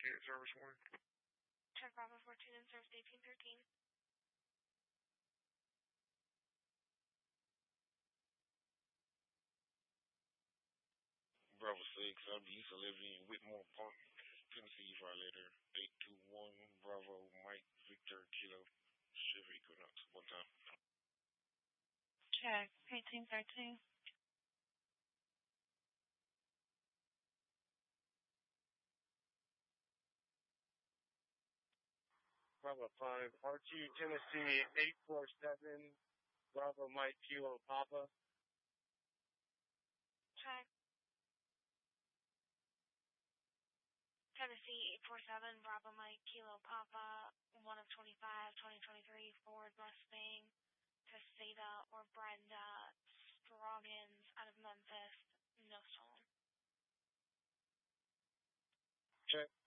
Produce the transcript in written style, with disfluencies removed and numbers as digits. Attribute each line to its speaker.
Speaker 1: Data service 1.
Speaker 2: Check Bravo 14 and service 1813.
Speaker 1: Bravo 6, I'll be living in Whitmore Park, Tennessee, violator 821 Bravo Mike Victor Kilo Chevy Equinox. One time.
Speaker 2: Check 1813.
Speaker 3: Bravo 5, R2 Tennessee 847 Bravo Mike Kilo Papa.
Speaker 2: Check Tennessee 847 Bravo Mike Kilo Papa 1 of 25 2023 Ford Mustang Caseta or Brenda Stroggins out of Memphis. No stolen.
Speaker 3: Check